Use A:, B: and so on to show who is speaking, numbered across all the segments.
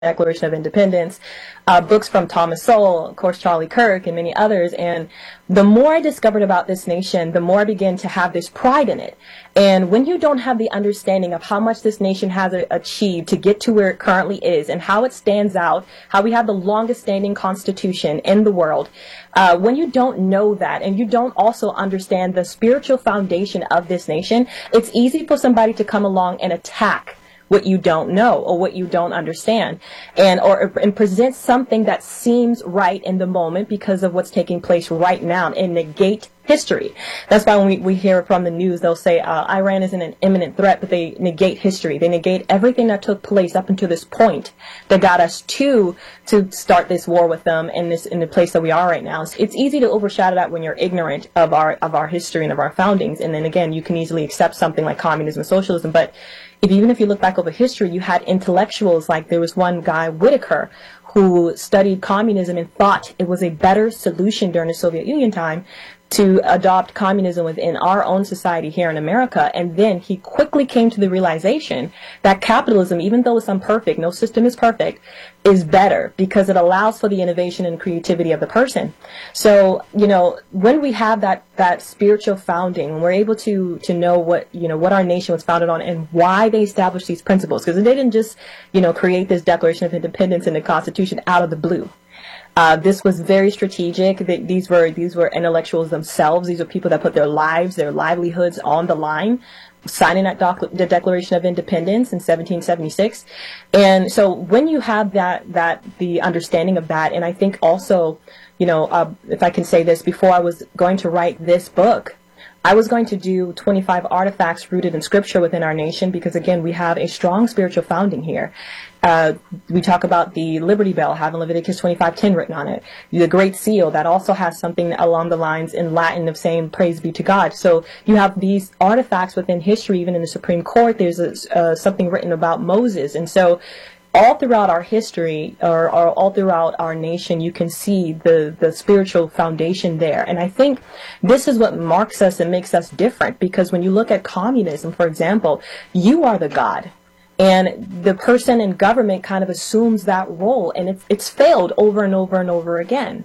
A: Declaration of Independence, books from Thomas Sowell, of course, Charlie Kirk, and many others. And the more I discovered about this nation, the more I began to have this pride in it. And when you don't have the understanding of how much this nation has achieved to get to where it currently is and how it stands out, how we have the longest standing constitution in the world, when you don't know that and you don't also understand the spiritual foundation of this nation, it's easy for somebody to come along and attack what you don't know or what you don't understand, and present something that seems right in the moment because of what's taking place right now and negate history. That's why when we hear from the news, they'll say Iran isn't an imminent threat, but they negate history. They negate everything that took place up until this point that got us to start this war with them in the place that we are right now. It's easy to overshadow that when you're ignorant of our history and of our foundings, and then again you can easily accept something like communism, socialism, but even if you look back over history, you had intellectuals, like there was one guy, Whitaker, who studied communism and thought it was a better solution during the Soviet Union time to adopt communism within our own society here in America. And then he quickly came to the realization that capitalism, even though it's imperfect, no system is perfect, is better because it allows for the innovation and creativity of the person. So, when we have that spiritual founding, when we're able to know what our nation was founded on and why they established these principles, because they didn't just, create this Declaration of Independence and the Constitution out of the blue. This was very strategic. These were intellectuals themselves. These were people that put their lives, their livelihoods on the line, signing the Declaration of Independence in 1776. And so when you have the understanding of that, and I think also, if I can say this, before I was going to write this book, I was going to do 25 artifacts rooted in Scripture within our nation because, again, we have a strong spiritual founding here. We talk about the Liberty Bell having Leviticus 25:10 written on it. The Great Seal, that also has something along the lines in Latin of saying, praise be to God. So you have these artifacts within history, even in the Supreme Court, there's something written about Moses. And so all throughout our history, or all throughout our nation, you can see the spiritual foundation there. And I think this is what marks us and makes us different, because when you look at communism, for example, you are the God. And the person in government kind of assumes that role, and it's failed over and over and over again.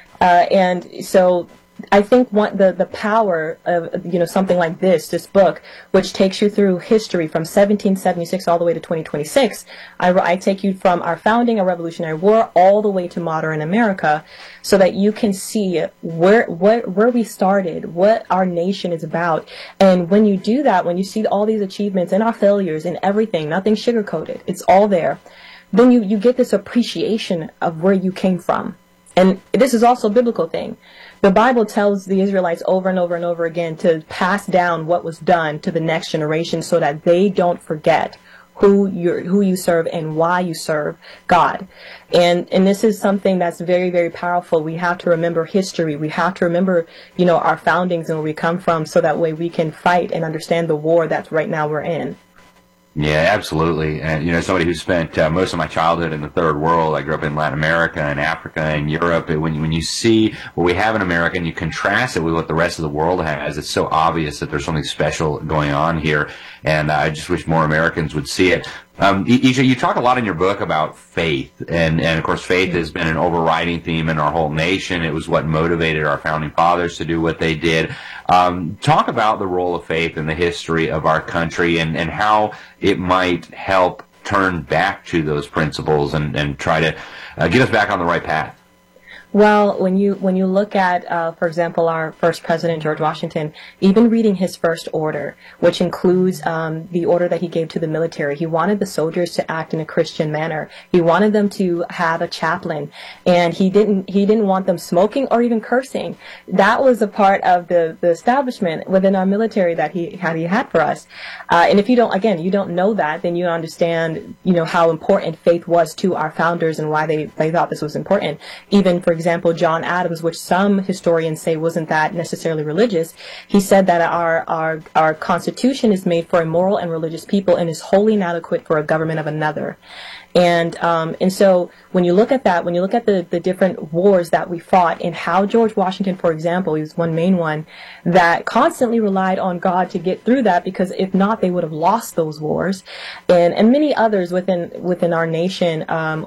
A: And so I think the power of something like this book, which takes you through history from 1776 all the way to 2026, I take you from our founding, our Revolutionary War, all the way to modern America, so that you can see where we started, what our nation is about. And when you do that, when you see all these achievements and our failures and everything, nothing sugar-coated, it's all there, then you get this appreciation of where you came from. And this is also a biblical thing. The Bible tells the Israelites over and over and over again to pass down what was done to the next generation so that they don't forget who you serve and why you serve God. And this is something that's very, very powerful. We have to remember history. We have to remember, our foundings and where we come from, so that way we can fight and understand the war that right now we're in.
B: Yeah, absolutely. And, somebody who spent most of my childhood in the third world, I grew up in Latin America and Africa and Europe. When you see what we have in America and you contrast it with what the rest of the world has, it's so obvious that there's something special going on here. And I just wish more Americans would see it. Isha, you talk a lot in your book about faith, and of course faith has been an overriding theme in our whole nation. It was what motivated our founding fathers to do what they did. Talk about the role of faith in the history of our country and how it might help turn back to those principles and try to get us back on the right path.
A: Well, when you look at, for example, our first president, George Washington, even reading his first order, which includes the order that he gave to the military, he wanted the soldiers to act in a Christian manner. He wanted them to have a chaplain, and he didn't want them smoking or even cursing. That was a part of the establishment within our military that he had for us. And if you don't know that, then you don't understand, how important faith was to our founders and why they thought this was important. Even, for example, John Adams, which some historians say wasn't that necessarily religious, he said that our Constitution is made for a moral and religious people and is wholly inadequate for a government of another. And so when you look at that, when you look at the different wars that we fought, and how George Washington, for example, he was one main one that constantly relied on God to get through that, because if not, they would have lost those wars, and many others within our nation,